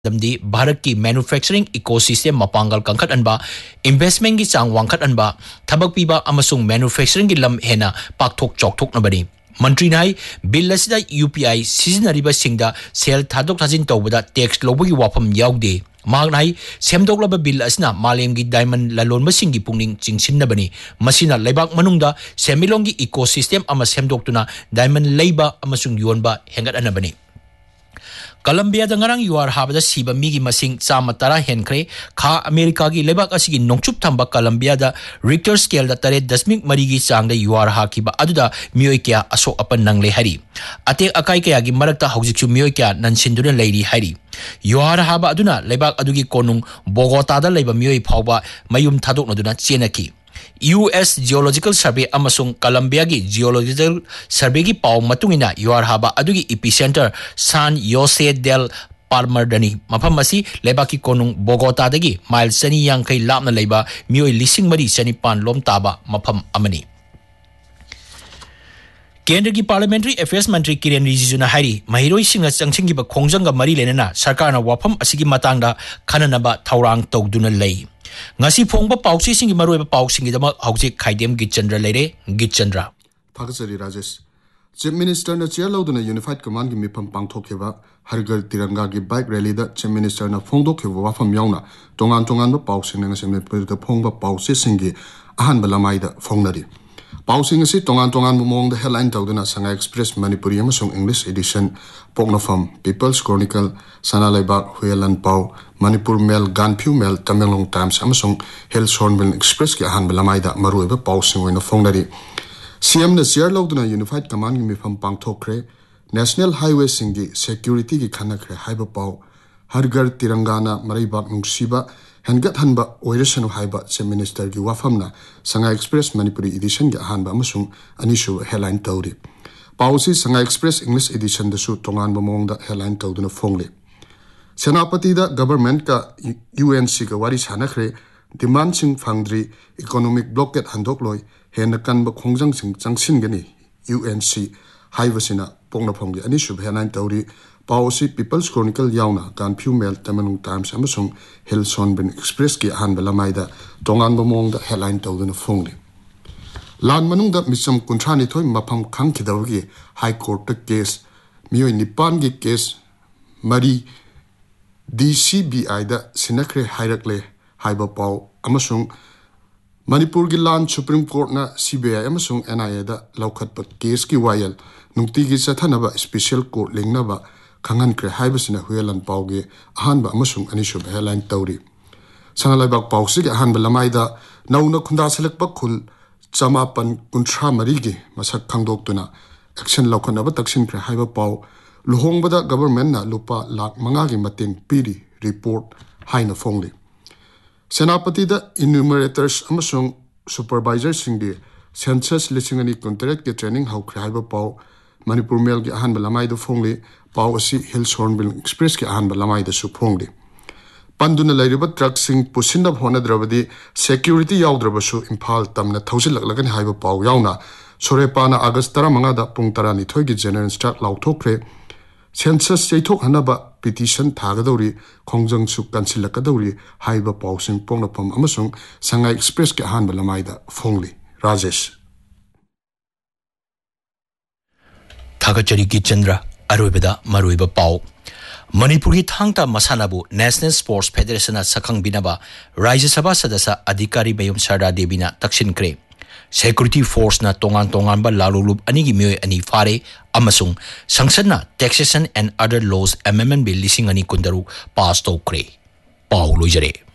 दमदी भारत की manufacturing ecosystem मपांगल कंखत अनबा investment की चांग वांखत अनबा थबक पीबा अमसुंग मैन्युफैक्चरिंग की लम हेना पाकथोक चौकथोक नबनी मंत्री नाई bill असिदा UPI सिजनरिबा सिंगदा cell थादोक थाजिन तौबदा tax लोबगी वाफम याउदे मागनाई सेमदोकलब bill असना मालेमगी डायमंड ललोनबसिंगी पुंगनिंग चिंगसिनबनी मसिना लेबाक मनुंगदा सेमिलोंगी इकोसिस्टम अमा सेमदोक्तुना डायमंड लेबा अमसुंग योनबा हेंगत अनबनी कोलंबिया दंगरंग युआर हाबदा सीबा मीगी मसिंग चामा तरा हेनख्रे खा अमेरिका की लेबाक असिगी नोंचुप थंबा कोलंबिया दा रिक्टर स्केल दा 3.1 की चांगदा युआर हाकिबा अदुदा मियोय क्या असो अपन नंगले हरी अते अकाई कया की मरकता हौजिकसु मियोय क्या ननसिंदुना लेरी हरी युआर हाबा अदुना लेबाक अदुगी कोनुंग बोगोतादा लेबा मियोय फावबा मयुम थादोकनदुना चेनकी US Geological Survey अमसुंग कोलंबिया की Geological Survey की पाव मतुंगिना युआर हाबा अदुगी एपिसेंटर सान योसे डेल पाल्मरदनी मफम मसी लेबाकी कोनुंग बोगोतादगी माइल सनी यांखै लापना लेबा मियोय लिसिंग मरी सनिपान लोम ताबा मफम अमनी केंद्र की पार्लियामेंट्री अफेयर्स मंत्री किरेन रिजिजुना हारी महिरोई सिंह चंगसिंगी बा खोंजंगा मरी लेना सरकार ना वाफम असिगी मतांगदा खननबा थौरांग तौदुना लई ngasi phongba pausi singi maroiba pausingi dama hauji khaidem gitchandra leire gitchandra thakachari rajesh chief minister na chair lauduna unified command gi mifam pangthokheba hargar tiranga gi bike rally da chief minister na phongdokheba wafam yauna tongan tongan ba pausing na semne da phongba pausi singi ahan balamai da phongnari pausing si tongan tongan mong da headline tawduna sanga express manipuri amasung english edition pognofam people's chronicle sanalaibak huelan pau manipur mail ganphu mail tamelong times amasung hel shornbil express ki ahan balamai da maruiba pausing oina phongnari cm na chair lauduna unified command gi mifam pangthokre national highway singi security gi khanakre haiba pau hargar tirangana maribak nungsiba hengat hanba oirasanu haiba chief minister gi wafamna sanga express manipuri edition gi ahanba amasung anishu headline tawri pausi sanga express english edition da su tongan ba mong da headline tawduna phongle senapati da government ka unc ka wari sanakhre demand sing phangdri economic blockade handok loi hen kan ba khongjang sing changsin gani unc haibasina pongna phongge anishu headline tawri Pausi People's Chronicle yauna Ganphu Mail Tamanung Times amasung Hilson Bin Express ki ahan balamaida tongan bomong da headline tawduna phongli lan manung da misam kunthani thoi mafam khangkhidawgi high court ta case mioi nipan gi case mari DCBI da sinakre hairakle haiba pau amasung Manipur gi lan Supreme Court na CBI amasung NIA da laukhat pa case ki wayal nungti gi sathanaba special court lingnaba kangan kre haibasina huelan pauge ahanba amasung anishu headline tawri sanalaibak pausi ge ahanba lamaida nauna khunda selekpa khul chamapan kunthra marigi masak khangdoktuna action laukanaba taksin kre haiba pau luhongbada government na lupa lakh manga gi mateng piri report haina phongli senapati da enumerators amasung supervisors singdi census lisingani contract ke training hau kre haiba pau Manipur Mail ki ahan balamai do phongli pau asi Hills Hornbill Express ki ahan balamai da su phongli panduna lairiba truck sing pusinda phona drabadi security yaudra su imphal tamna thosil laglagan haiba pau yauna sorepana august 15 da pung 12 thoi gi general stock lauthokre census cheithok hanaba petition thagadori khongjang su kansilakadori haiba pau sing pongna pham amasung Shanghai Express ki ahan balamai da phongli Rajesh थागचरी की चंद्र अरोइबदा मरोइबा पाउ Manipuri Thangta मसानाबु national sports federation सखंग बिनाबा राज्य सभा सदस्य अधिकारी मयुम सरदा Devina तक्सिनक्रे security force ना तोंगान तोंगान बा लालुलुब अनि की मियोय अनि फारे अमसुंग संसद ना taxation and other laws amendment bill लिसिंग अनि कुंदरु पास तौक्रे पाउ लोइजरे